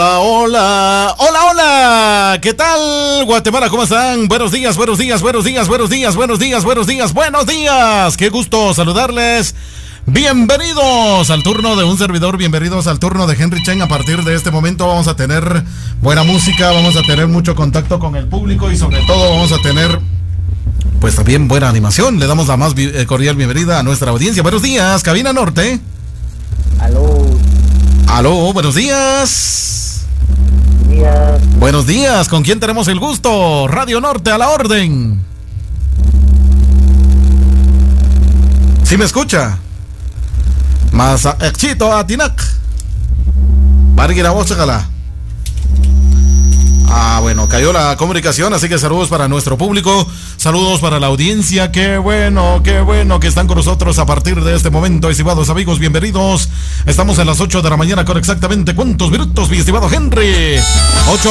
Hola, hola, hola, hola. ¿Qué tal, Guatemala? ¿Cómo están? Buenos días, buenos días, buenos días, buenos días, buenos días, buenos días, buenos días. Qué gusto saludarles. Bienvenidos al turno de un servidor, bienvenidos al turno de Henry Chen. A partir de este momento vamos a tener buena música, vamos a tener mucho contacto con el público y sobre todo vamos a tener pues también buena animación. Le damos la más cordial bienvenida a nuestra audiencia. Buenos días, Cabina Norte. Aló. Aló, buenos días. Buenos días. Buenos días, ¿con quién tenemos el gusto? Radio Norte a la orden. ¿Sí me escucha? Más éxito a Tinac. Barguira Bóchagala. Bueno, cayó la comunicación, así que saludos para nuestro público, saludos para la audiencia, qué bueno que están con nosotros a partir de este momento, estimados amigos, bienvenidos. Estamos en las 8 de la mañana con exactamente ¿cuántos minutos, mi estimado Henry? 8